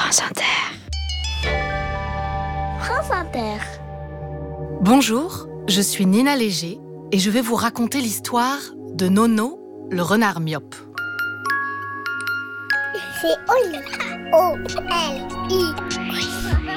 France Inter. France Inter. Bonjour, je suis Nina Léger et je vais vous raconter l'histoire de Nono, le renard myope. C'est Oli. O-L-I.